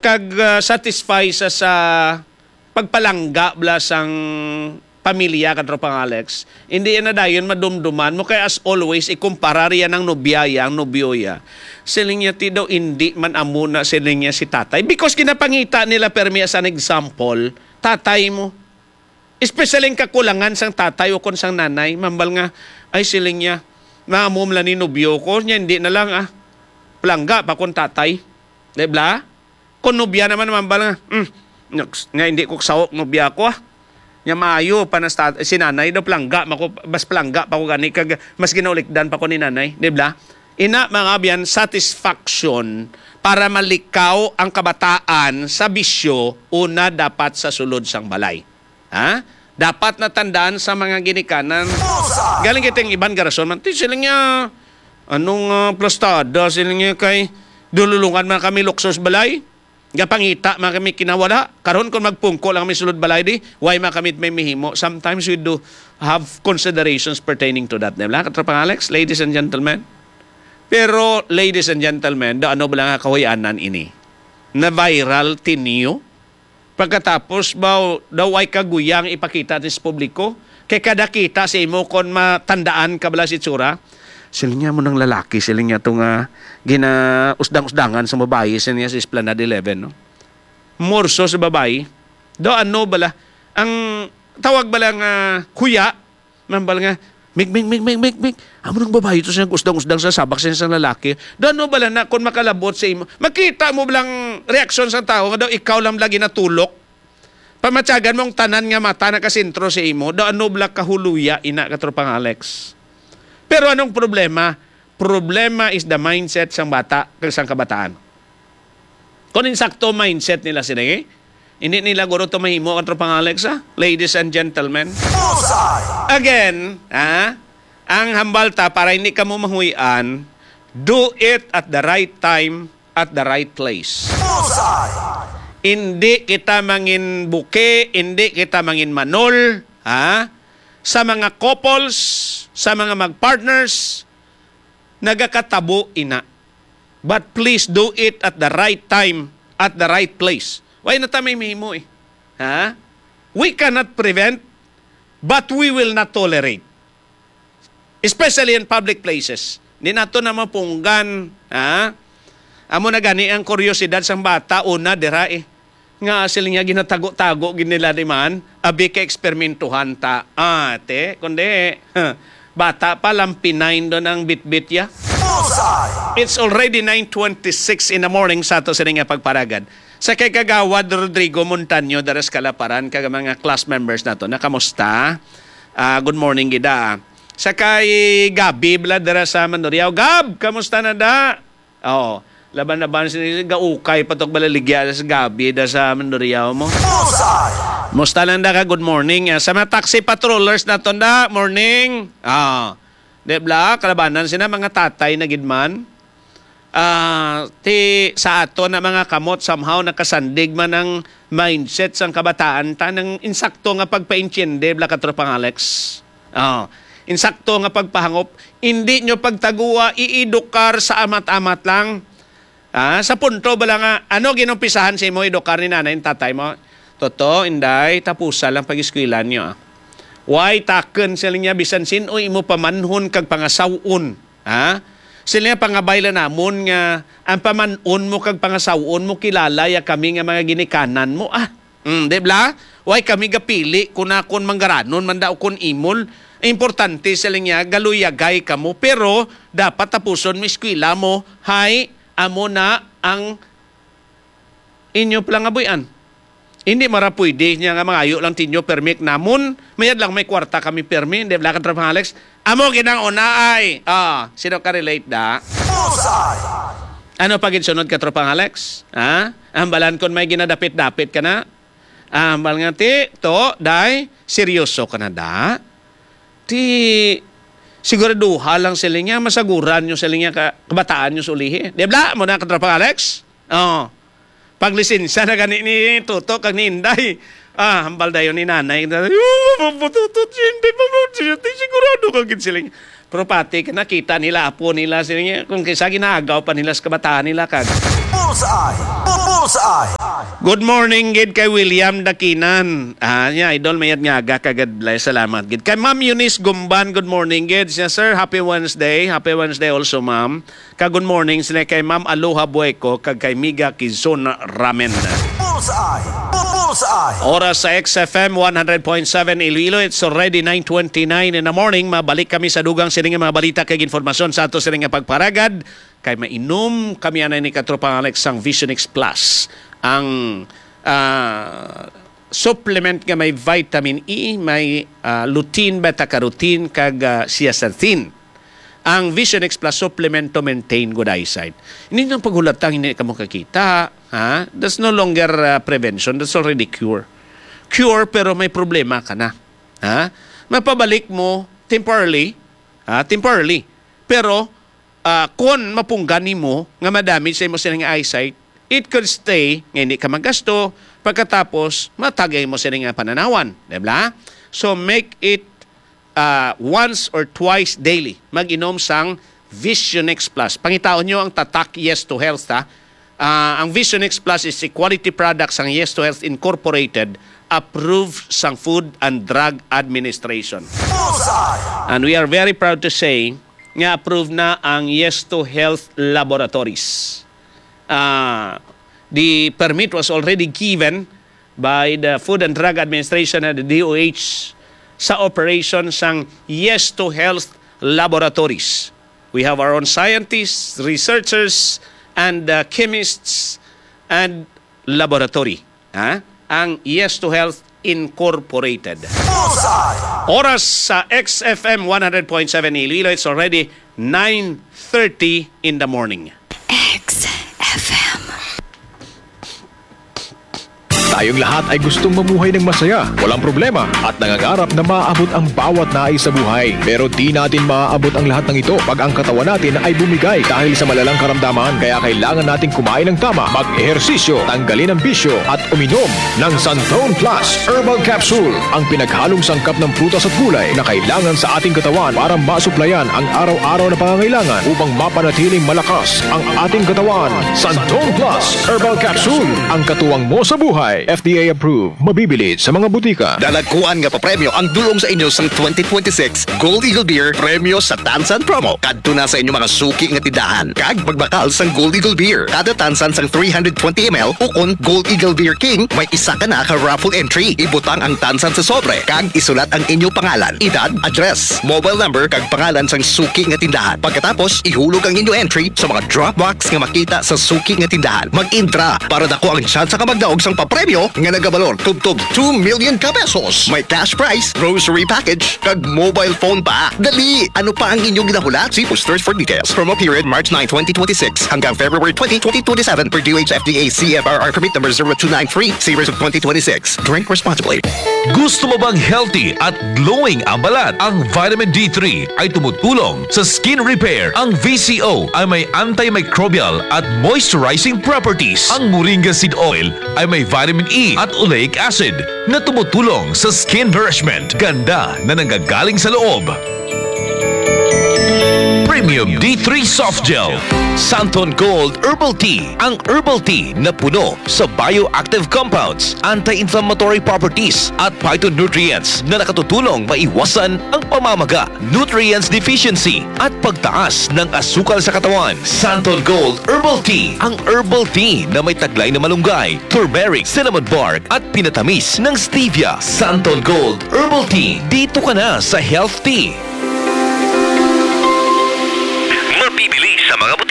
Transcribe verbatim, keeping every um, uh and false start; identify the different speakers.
Speaker 1: kag uh, satisfy sa sa pagpalangga bla sang pamilya katropang Alex, hindi yan na dayon madumduman mo kaya as always ikumpara riyan ng nobyaya, ang nobyoya. Siling niya ti daw hindi man amuna siling niya si tatay because kinapangita nila permi as an example, tatay mo. Especially ang kakulangan sang tatay o kon sang nanay, mambal nga ay siling niya maamom la ni nobyo ko, niya hindi na lang ah palangga pa kon tatay. Debla? Kung nobya naman mambal nga, mm, nga hindi ko sawok nobya ko ah. Nya maayo panasta si nanay do plangga mako bas plangga pa ko gani kag mas ginaulikdan pa ko ni nanay, di ba? Ina mga biyan satisfaction para malikaw ang kabataan sa bisyo una dapat sa sulod sang balay. Ha? Dapat natandaan sa mga ginikanan. Galing kitang iban garason man ti sila niya anong uh, plastada sila niya kay dululungan man kami luksos balay. Gapangita man kami kinawala. Karon kung magpungko lang kami sulod balay di, why man kami may mihimo? Sometimes we do have considerations pertaining to that. Diba? Katropang Alex, ladies and gentlemen. Pero, ladies and gentlemen, da ano ba lang kahuyanan ini? Na viral tinyo? Pagkatapos ba daw ay kaguyang ipakita sa publiko? Kay kada kita sa imo kon matandaan ka bala si tsura? Sila niya mo ng lalaki, sila niya itong uh, gina usdang-usdangan sa babae, sila niya sa Esplanade eleven, no? Morso sa babae. Do ano bala, ang tawag bala nga kuya, mambal nga, mig, mig, mig, mig, mig, mig, amo ng babae ito siya usdang-usdang sa sabak siya sa lalaki. Do ano bala na, kung makalabot sa imo, makita mo balang reaksyon sa tao, nga daw ikaw lang lagi natulok, pamatyagan mong tanan nga mata na kasintro sa imo, do ano bala kahuluya, ina katropang Alex. Pero anong problema? Problema is the mindset sang bata kag sang kabataan. Kung insakto mindset nila sila, eh? Hindi nila guro to mahimo katropang Alex, ha? Ladies and gentlemen. Again, ha? Ang hambalta para hindi ka mo mahuyan, do it at the right time, at the right place. Hindi kita mangin buke, hindi kita mangin manol, ha? Sa mga couples, sa mga mag-partners, nagakatabo ina. But please do it at the right time, at the right place. Why na tamay mo eh? Ha? We cannot prevent, but we will not tolerate. Especially in public places. Hindi nato na mapunggan. Ha? Amo na gani ang kuryosidad sang bata, una, dira eh. Nga sila niya ginatago-tago ginila di man, abi ka eksperimentuhan ta. Ah, te, kundi, huh, bata pa lang pinain doon ang bit-bit ya. It's already nine twenty-six in the morning sa ato sila nga pagparagad. Sa kay Kagawad Rodrigo Montaño, daras Kalaparan, kag mga class members nato, na kamusta? Uh, good morning, gida. Sa kay Gabi, bla dara sa Mandurriao. Gab, kamusta na da? Oo. Laban na ba sila gaukay patok balaligya sa Gabi da sa Mandurriao mo? Musta lang da ka? Good morning. Sa mga taxi patrollers na to da, morning. Ah, de bla kalabanan sina mga tatay na gidman. Ah, ti sa ato na mga kamot somehow nakasandig man ang mindset sang kabataan ta ng insakto nga pagpaintiende bla katropang Alex. Ah, insakto nga pagpahangop, hindi nyo pagtagua iidukar sa amat-amat lang. Ah, sa punto ba lang nga, ano ginumpisahan si mo idokar ni nanay, tatay mo? Toto, inday, tapusa lang pag-iskwilan nyo. Ah. Why taken sila niya bisan sin o imo pamanhon kag pangasawon. Ha? Sila niya pangabayla namon nga ang pamanon mo kag pangasawon mo kilala ya kami nga mga ginikanan mo. Ah, mm, di bla? Why kami gapili kun akon manggaranon man daw kun imol. Importante sila niya galuyagay kamo pero dapat tapuson mo eskwela mo. Hay amo na ang inyo palangabuyan. Hindi mara pwede niya nga mangayo lang tinyo permit namon. Mayad lang may kwarta kami permit. Hindi blakan trapang Alex. Amo ginang unaay. Ah, sino ka relate da? Ano pagin sunod ka tropang Alex? Ha? Ambalan kon may ginadapit-dapit ka na. Ambal nga ti, to, day, seryoso ka na da. Ti siguraduha lang sila niya, masaguran nyo sila niya, kabataan nyo sulihi. Di ba? Mo na katrapang Alex? Oo. Pag lisensya na gani ni Tuto, kag ni Inday, ah, hambal dayo ni nanay, mabututot, hindi mabututot, sigurado kagin sila niya. Pero pati, nakita nila, apo nila sila niya, kung kaysa ginagaw pa nila sa kabataan nila, kag. Bullseye! Bullseye! Good morning, gid kay William Dakinan. Ah, niya, idol, mayat nga aga, kagad bless. Salamat, gid. Kay Ma'am Eunice Gumban, good morning, gid. Siya, sir, happy Wednesday. Happy Wednesday also, ma'am. Ka good morning, sila kay Ma'am Aloha Bueko, kag kay Miga Kizon Ramen.
Speaker 2: Bullseye! Bullseye!
Speaker 1: Oras sa X F M one hundred point seven Iloilo. It's already nine twenty-nine in the morning. Mabalik kami sa dugang sining mga balita kay informasyon sa ato sining nga pagparagad. Kay mainom kami anay ni katropang Alex sang Vision X Plus. Ang uh, supplement nga may vitamin E, may uh, lutein, beta-carotene, kag uh, zeaxanthin. Ang Vision X Plus supplement to maintain good eyesight. Hindi nang paghulatang hindi ka mo kakita. Ha? That's no longer uh, prevention. That's already cure. Cure pero may problema ka na. Ha? Mapabalik mo temporarily. Ha? Temporarily. Pero uh, kung mapunggani mo nga madamage sa imo silang eyesight, it could stay nga hindi ka magasto pagkatapos matagay mo silang pananawan. Diba? So make it uh, once or twice daily. Mag-inom sang Vision X Plus. Pangitaon nyo ang tatak Yes to Health, ha? Uh, ang Vision X Plus is a quality product sang Yes to Health Incorporated, approved sang Food and Drug Administration.
Speaker 2: Bullseye!
Speaker 1: And we are very proud to say nga approved na ang Yes to Health Laboratories. Uh, the permit was already given by the Food and Drug Administration and the D O H sa operation sang Yes to Health Laboratories. We have our own scientists, researchers, and uh, chemists and laboratory. Ha? Ang Yes to Health Incorporated.
Speaker 2: Bullseye!
Speaker 1: Oras sa X F M one hundred point seven Iloilo. It's already nine thirty in the morning.
Speaker 3: X F M.
Speaker 4: Tayong lahat ay gustong mamuhay ng masaya, walang problema, at nangangarap na maaabot ang bawat nais sa buhay. Pero di natin maaabot ang lahat ng ito pag ang katawan natin ay bumigay dahil sa malalang karamdaman. Kaya kailangan nating kumain ng tama, mag-ehersisyo, tanggalin ang bisyo, at uminom ng Santon Plus Herbal Capsule, ang pinaghalong sangkap ng prutas at gulay na kailangan sa ating katawan para masuplayan ang araw-araw na pangangailangan upang mapanatiling malakas ang ating katawan. Santon Plus Herbal Capsule, ang katuwang mo sa buhay. F D A approved, mabibili sa mga butika.
Speaker 5: Dalagkuan nga pa premyo ang dulong sa inyo sang twenty twenty-six Gold Eagle Beer Premyo sa Tansan Promo. Kadto na sa inyo mga suki nga tindahan. Kag magbakal sang Gold Eagle Beer. Kada tansan sang three hundred twenty milliliters ukon Gold Eagle Beer King, may isa ka na ka raffle entry. Ibutang ang tansan sa sobre. Kag isulat ang inyo pangalan, edad, address, mobile number, kag pangalan sang suki nga tindahan. Pagkatapos, ihulog ang inyo entry sa mga drop box nga makita sa suki nga tindahan. Mag-intra para dako ang chance ka magdaog sang papremyo nga nagabalor tubtob two million ka pesos. May cash prize, grocery package, kag mobile phone pa. Dali! Ano pa ang inyong ginahulat? See posters for details. Promo period March ninth, twenty twenty-six hanggang February twentieth, twenty twenty-seven per D O H F D A C F R R permit number zero two nine three, series of twenty twenty-six. Drink responsibly.
Speaker 6: Gusto mo bang healthy at glowing ang balat? Ang vitamin D three ay tumutulong sa skin repair. Ang V C O ay may antimicrobial at moisturizing properties. Ang Moringa Seed Oil ay may vitamin E at oleic acid na tumutulong sa skin nourishment. Ganda na nanggagaling sa loob. Premium D three Soft Gel. Santon Gold Herbal Tea. Ang herbal tea na puno sa bioactive compounds, anti-inflammatory properties at phytonutrients na nakatutulong maiwasan ang pamamaga, nutrients deficiency at pagtaas ng asukal sa katawan. Santon Gold Herbal Tea. Ang herbal tea na may taglay na malunggay, turmeric, cinnamon bark at pinatamis ng stevia. Santon Gold Herbal Tea. Dito ka na sa Health Tea. Mabibili sa mga